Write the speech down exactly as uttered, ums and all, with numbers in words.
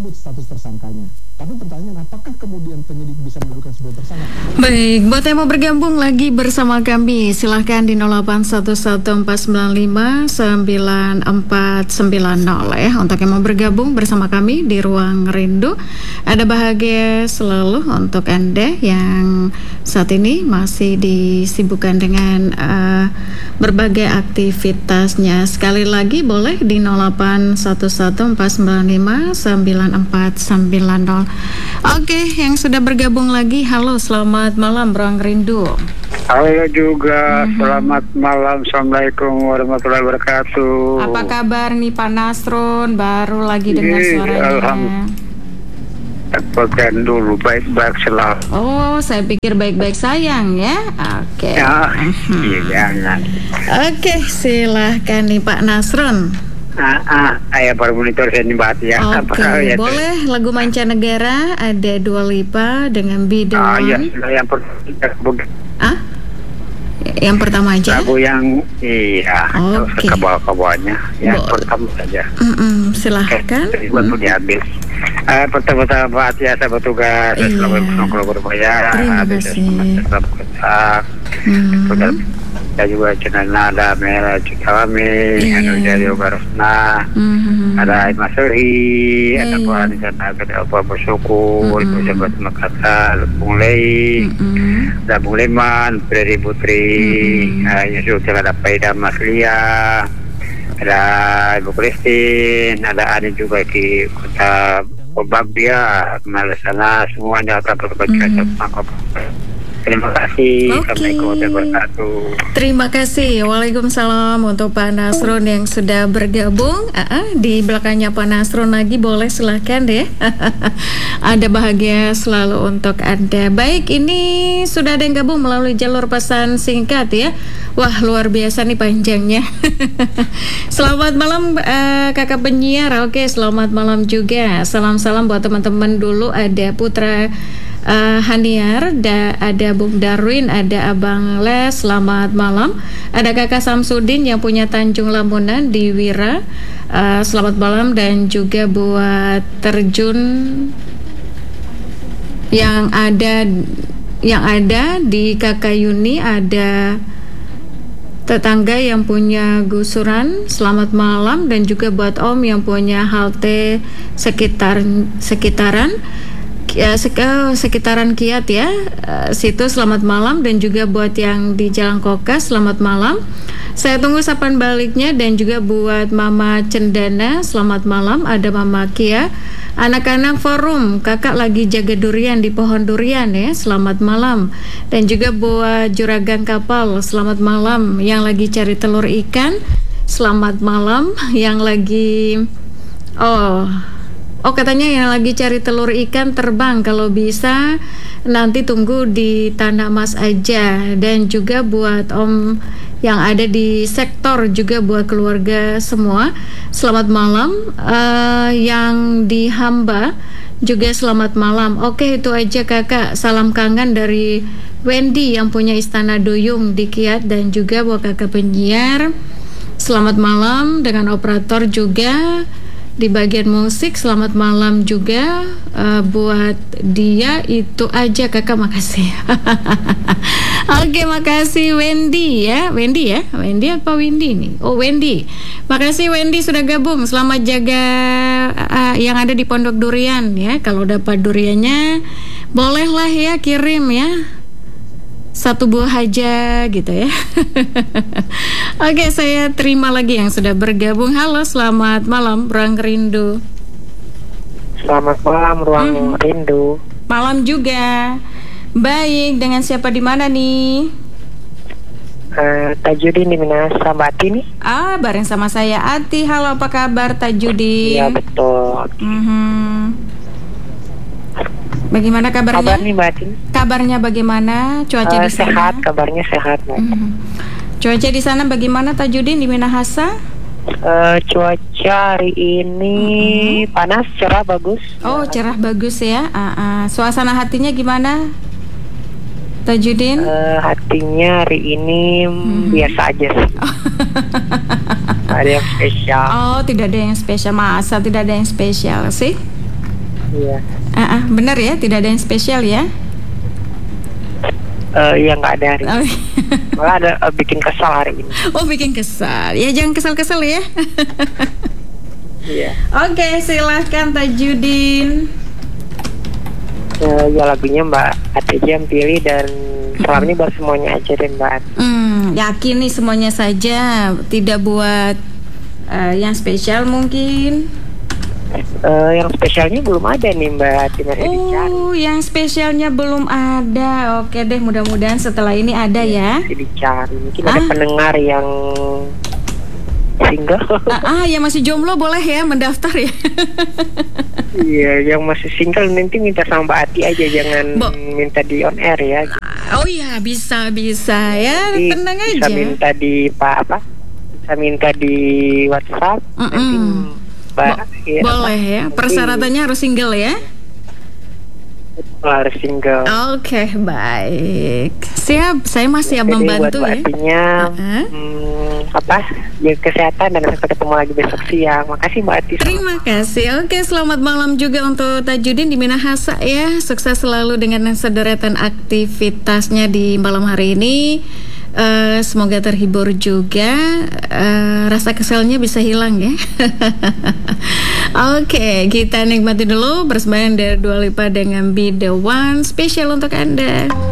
dicabut status tersangkanya. Tapi pertanyaan, apakah kemudian penyidik bisa mendudukan sebagai tersangka? Baik, buat yang mau bergabung lagi bersama kami, silahkan di nol delapan satu satu empat sembilan lima sembilan empat sembilan nol ya. Untuk yang mau bergabung bersama kami di Ruang Rindu, ada bahagia selalu untuk Anda yang saat ini masih disibukkan dengan uh, berbagai aktivitasnya. Sekali lagi boleh di nol delapan satu satu empat sembilan lima sembilan empat sembilan nol. Oke, yang sudah bergabung lagi, halo, selamat malam Ruang Rindu. Halo juga, mm-hmm. Selamat malam, Assalamualaikum warahmatullahi wabarakatuh. Apa kabar nih Pak Nasrun, baru lagi dengar Iya, suaranya. Alhamdulillah. Pekan dulu, baik-baik selalu. Oh, saya pikir baik-baik sayang ya. Oke. Ya, mm-hmm. iya jangan. Oke, silahkan nih Pak Nasrun. Ah, ah, ayah para monitor saya nyembat ya. Oke, okay, boleh lagu mancanegara ada Dua Lipa dengan Be The Ah, One. ya, yang pertama. Ah? Yang pertama aja? Lagu yang, iya, Oke. ke bawah-bawahnya. Yang Boleh. pertama saja. Mm-mm, silahkan. Eh, waktu Mm. diambil. Uh, pertama-tama Pak Atia, saya bertugas. Iya. Assalamualaikum warahmatullahi Terima kasih. wabarakatuh. Ada juga cenana, ada merah juga kami, Iya. ada dari Ogarosna, Mhm. ada Mas Suri, ada Iya. Pak Anisan, ada Pak Bersyukur, Mhm. itu sahabat Makata, Bung Lei, Mm-mm. ada Bung Leman, Putri Putri, Mhm. uh, Yusuf, ada Paida Mas Lia, ada Ibu Kristin, ada Ani juga di kota Babia, Malasana, semuanya akan berbaca Mhm. Terima kasih. Oke. Assalamualaikum warahmatullahi wabarakatuh. Terima kasih. Waalaikumsalam untuk Pak Nasrun yang sudah bergabung. Ah, ah, di belakangnya Pak Nasrun lagi, boleh silahkan deh. Ada bahagia selalu untuk Anda. Baik, ini sudah ada yang gabung melalui jalur pesan singkat ya. Wah, luar biasa nih panjangnya. Selamat malam uh, kakak penyiar. Oke, selamat malam juga. Salam-salam buat teman-teman dulu. Ada Putra Uh, Haniar, da, ada Bung Darwin, ada Abang Les, selamat malam. Ada Kakak Samsudin yang punya Tanjung Lamunan di Wira, uh, selamat malam. Dan juga buat Terjun yang ada yang ada di Kakak Yuni, ada tetangga yang punya gusuran, selamat malam. Dan juga buat Om yang punya halte sekitar sekitaran Ya, sekitaran Kiat ya, uh, situ selamat malam. Dan juga buat yang di Jalan Kokas, selamat malam. Saya tunggu sapaan baliknya. Dan juga buat Mama Cendana, selamat malam. Ada Mama Kia, anak-anak forum, kakak lagi jaga durian di pohon durian ya, selamat malam. Dan juga buat Juragan Kapal, selamat malam. Yang lagi cari telur ikan, selamat malam. Yang lagi oh Oh katanya yang lagi cari telur ikan terbang, kalau bisa nanti tunggu di Tanah Mas aja. Dan juga buat Om yang ada di sektor, juga buat keluarga semua, selamat malam. uh, Yang di Hamba juga selamat malam. Oke, itu aja kakak. Salam kangen dari Wendy yang punya Istana Duyung di Kiat. Dan juga buat kakak penyiar, selamat malam. Dengan operator juga di bagian musik, selamat malam juga. uh, Buat dia itu aja kakak, makasih. Oke, makasih Wendy ya. Wendy ya, Wendy apa Windy nih? Oh Wendy, makasih Wendy sudah gabung. Selamat jaga uh, yang ada di Pondok Durian ya. Kalau dapat duriannya bolehlah ya kirim ya, satu buah aja gitu ya. Oke, saya terima lagi yang sudah bergabung. Halo, selamat malam Ruang Rindu. Selamat malam Ruang hmm. Rindu. Malam juga. Baik, dengan siapa di mana nih? Uh, Tajudin di Minahasa, Mbak Ati nih. Ah, bareng sama saya Ati. Halo, apa kabar Tajudin? Iya betul. Mm-hmm. Bagaimana kabarnya? Kabar nih Mbak Ati. Kabarnya bagaimana? Cuaca uh, di sana? Sehat, kabarnya sehat Mbak. Mm-hmm. Cuaca di sana bagaimana Tajudin di Minahasa? Uh, cuaca hari ini mm-hmm. panas, cerah, bagus. Oh, cerah, bagus ya. Uh, uh. Suasana hatinya gimana Tajudin? Uh, hatinya hari ini mm-hmm. biasa aja sih. Ada yang spesial. Oh, tidak ada yang spesial. Masa tidak ada yang spesial sih? Iya. Ah, ah, benar ya, tidak ada yang spesial ya? Eh, ya nggak ada hari. Oh, Malah ada eh, bikin kesal hari ini. oh, bikin kesal. Ya jangan kesal-kesal ya. Iya. Oke, silahkan Tajudin. Eh, ya lagunya Mbak Ati aja yang pilih dan salam ini buat semuanya aja deh Mbak Ati. Hmm, yakin nih semuanya saja, tidak buat eh, yang spesial mungkin. Eh, yang spesialnya belum ada nih Mbak Ati, masih dicari. Oh, yang spesialnya belum ada. Oke deh, mudah-mudahan setelah ini ada ya. Masih dicari. Mungkin Ah. ada pendengar yang single. Ah, ah, yang masih jomblo boleh ya mendaftar ya. Iya, yang masih single nanti minta sama Mbak Ati aja, jangan Bo- minta di on air ya. Oh iya, bisa bisa ya, Jadi tenang bisa aja. minta di Pak apa? Bisa minta di WhatsApp. Nanti Mm-mm. Mbak, iya, Boleh apa? ya, Nanti persyaratannya harus single ya. harus single. Oke, baik. Siap, saya masih Jadi membantu buat Mbak ya. Atinya, Uh-huh. hmm, apa? Jaga kesehatan dan sampai ketemu lagi besok siang. Makasih Mbak Ati. Terima kasih. Oke, selamat malam juga untuk Tajudin di Minahasa ya. Sukses selalu dengan sederetan aktivitasnya di malam hari ini. Eh, semoga terhibur juga. Eh, rasa keselnya bisa hilang ya. Oke, kita nikmati dulu persembahan dari Dua Lipa dengan Be The One spesial untuk Anda.